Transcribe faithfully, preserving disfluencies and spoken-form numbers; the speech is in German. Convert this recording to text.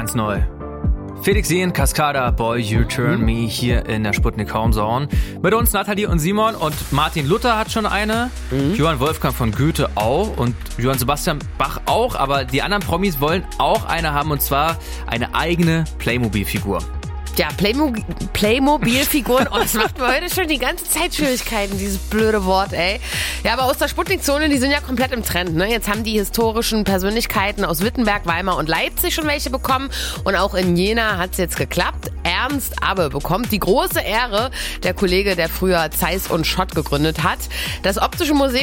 ganz neu. Felix Jähn, Cascada, Boy, You Turn Me hier in der Sputnik Homezone. Mit uns Nathalie und Simon und Martin Luther hat schon eine, mhm. Johann Wolfgang von Goethe auch und Johann Sebastian Bach auch, aber die anderen Promis wollen auch eine haben und zwar eine eigene Playmobil-Figur. Ja, Playmo- Playmobil-Figuren. Oh, das macht mir heute schon die ganze Zeit Schwierigkeiten, dieses blöde Wort, ey. Ja, aber aus der Sputnik-Zone, die sind ja komplett im Trend, ne? Jetzt haben die historischen Persönlichkeiten aus Wittenberg, Weimar und Leipzig schon welche bekommen. Und auch in Jena hat's jetzt geklappt. Ernst Abbe bekommt die große Ehre, der Kollege, der früher Zeiss und Schott gegründet hat. Das Optische Museum